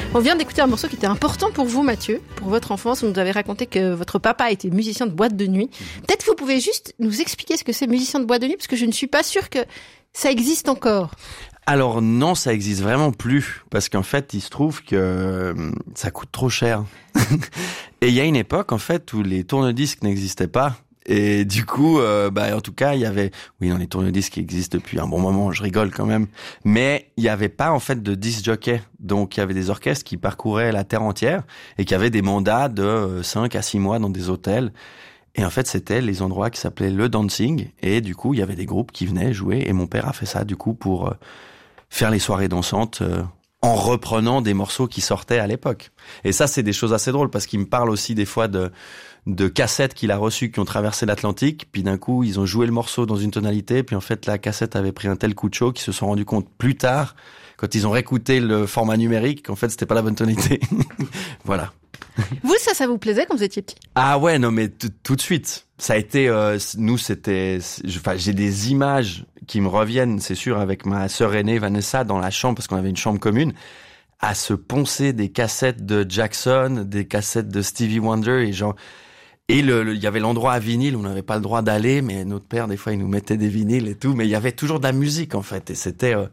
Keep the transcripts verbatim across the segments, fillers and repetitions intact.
On vient d'écouter un morceau qui était important pour vous, Mathieu, pour votre enfance. Vous nous avez raconté que votre papa était musicien de boîte de nuit. Peut-être vous pouvez juste nous expliquer ce que c'est musicien de boîte de nuit, parce que je ne suis pas sûre que ça existe encore. Alors non, ça existe vraiment plus, parce qu'en fait, il se trouve que euh, ça coûte trop cher. Et il y a une époque, en fait, où les tourne-disques n'existaient pas. Et du coup, euh, bah, en tout cas, il y avait, oui, dans les tourne-disques qui existent depuis un bon moment, je rigole quand même, mais il y avait pas, en fait, de disc jockey. Donc, il y avait des orchestres qui parcouraient la terre entière et qui avaient des mandats de cinq à six mois dans des hôtels. Et en fait, c'était les endroits qui s'appelaient le dancing. Et du coup, il y avait des groupes qui venaient jouer. Et mon père a fait ça, du coup, pour euh, faire les soirées dansantes euh, en reprenant des morceaux qui sortaient à l'époque. Et ça, c'est des choses assez drôles parce qu'il me parle aussi des fois de de cassettes qu'il a reçues qui ont traversé l'Atlantique, puis d'un coup, ils ont joué le morceau dans une tonalité, puis en fait, la cassette avait pris un tel coup de chaud qu'ils se sont rendus compte plus tard, quand ils ont réécouté le format numérique, qu'en fait, c'était pas la bonne tonalité. Voilà. Vous, ça, ça vous plaisait quand vous étiez petit? Ah ouais, non, mais t- tout de suite. Ça a été, euh, nous, c'était, enfin, j'ai des images qui me reviennent, c'est sûr, avec ma sœur aînée, Vanessa, dans la chambre, parce qu'on avait une chambre commune, à se poncer des cassettes de Jackson, des cassettes de Stevie Wonder, et genre, et le, le, il y avait l'endroit à vinyle où on n'avait pas le droit d'aller, mais notre père, des fois, il nous mettait des vinyles et tout, mais il y avait toujours de la musique, en fait, et c'était, euh,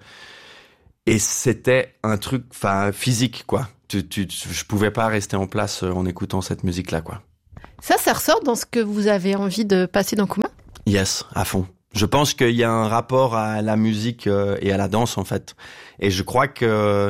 et c'était un truc, enfin, physique, quoi. Tu, tu, je pouvais pas rester en place en écoutant cette musique-là, quoi. Ça, ça ressort dans ce que vous avez envie de passer dans Kuma? Yes, à fond. Je pense qu'il y a un rapport à la musique et à la danse, en fait. Et je crois que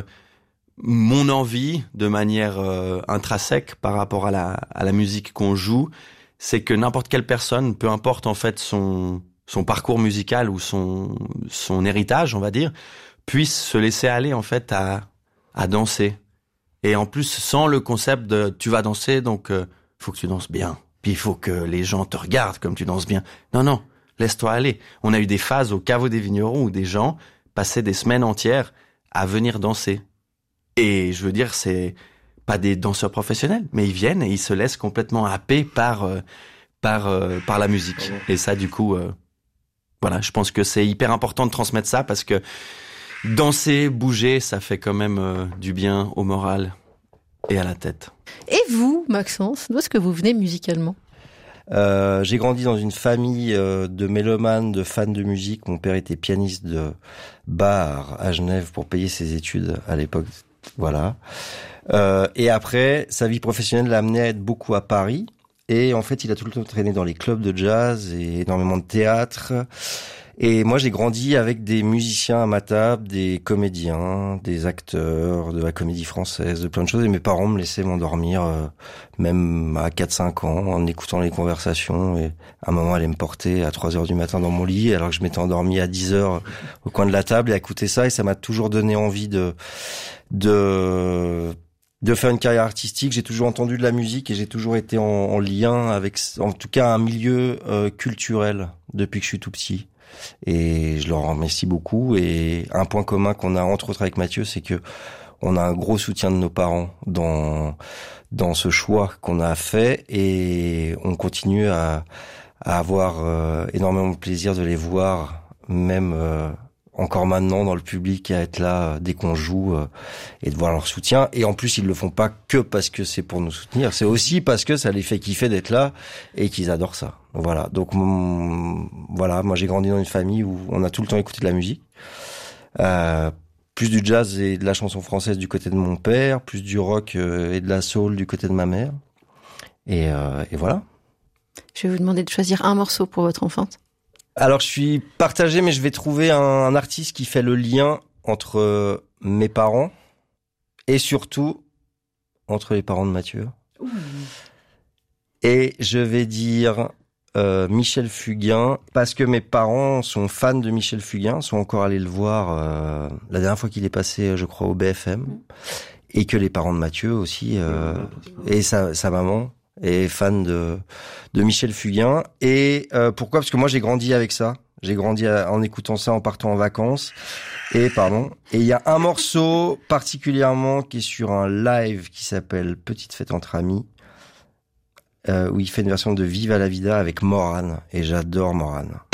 mon envie, de manière euh, intrinsèque par rapport à la, à la musique qu'on joue, c'est que n'importe quelle personne, peu importe en fait son, son parcours musical ou son, son héritage, on va dire, puisse se laisser aller en fait à, à danser. Et en plus, sans le concept de tu vas danser, donc euh, faut que tu danses bien. Puis il faut que les gens te regardent comme tu danses bien. Non, non, laisse-toi aller. On a eu des phases au Caveau des Vignerons où des gens passaient des semaines entières à venir danser. Et je veux dire, c'est pas des danseurs professionnels, mais ils viennent et ils se laissent complètement happer par euh, par euh, par la musique. Et ça, du coup, euh, voilà, je pense que c'est hyper important de transmettre ça parce que danser, bouger, ça fait quand même euh, du bien au moral et à la tête. Et vous, Maxence, d'où est-ce que vous venez musicalement ? Euh, j'ai grandi dans une famille euh, de mélomanes, de fans de musique. Mon père était pianiste de bar à Genève pour payer ses études à l'époque. Voilà. Euh, et après, sa vie professionnelle l'a amené à être beaucoup à Paris. Et en fait, il a tout le temps traîné dans les clubs de jazz et énormément de théâtre. Et moi, j'ai grandi avec des musiciens à ma table, des comédiens, des acteurs de la comédie française, de plein de choses. Et mes parents me laissaient m'endormir, euh, même à quatre cinq ans, en écoutant les conversations. Et à un moment, elle allait me porter à trois heures du matin dans mon lit, alors que je m'étais endormi à dix heures au coin de la table et à écouter ça. Et ça m'a toujours donné envie de... de de faire une carrière artistique. J'ai toujours entendu de la musique et j'ai toujours été en, en lien avec, en tout cas, un milieu euh, culturel depuis que je suis tout petit. Et je leur remercie beaucoup. Et un point commun qu'on a entre autres avec Mathieu, c'est que on a un gros soutien de nos parents dans dans ce choix qu'on a fait et on continue à, à avoir euh, énormément de plaisir de les voir, même euh, encore maintenant dans le public, à être là dès qu'on joue euh, et de voir leur soutien. Et en plus, ils le font pas que parce que c'est pour nous soutenir, c'est aussi parce que ça les fait kiffer d'être là et qu'ils adorent ça. Voilà. Donc mon, voilà, moi j'ai grandi dans une famille où on a tout le temps écouté de la musique. Euh, plus du jazz et de la chanson française du côté de mon père, plus du rock et de la soul du côté de ma mère. Et, euh, et voilà. Je vais vous demander de choisir un morceau pour votre enfance. Alors, je suis partagé, mais je vais trouver un, un artiste qui fait le lien entre mes parents et surtout entre les parents de Mathieu. Ouh. Et je vais dire euh, Michel Fugain, parce que mes parents sont fans de Michel Fugain, sont encore allés le voir euh, la dernière fois qu'il est passé, je crois, au B F M, et que les parents de Mathieu aussi, euh, et sa, sa maman est fan de de Michel Fugain. Et euh, pourquoi ? Parce que moi j'ai grandi avec ça. J'ai grandi à, en écoutant ça en partant en vacances. Et pardon. Et il y a un morceau particulièrement qui est sur un live qui s'appelle Petite fête entre amis, euh, où il fait une version de Viva la vida avec Morane. Et j'adore Morane.